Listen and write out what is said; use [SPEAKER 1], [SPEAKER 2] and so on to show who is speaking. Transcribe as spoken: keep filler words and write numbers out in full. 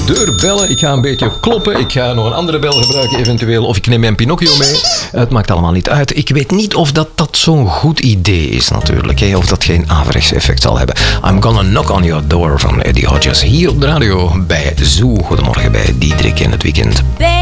[SPEAKER 1] deurbellen. Ik ga een beetje kloppen. Ik ga nog een andere bel gebruiken eventueel. Of ik neem mijn Pinocchio mee. Het maakt allemaal niet uit. Ik weet niet of dat, dat zo'n goed idee is natuurlijk. Hè? Of dat geen averechts effect zal hebben. I'm gonna knock on your door van Eddie Hodges. Hier op de radio bij Zoo. Goedemorgen bij Diederik in het weekend.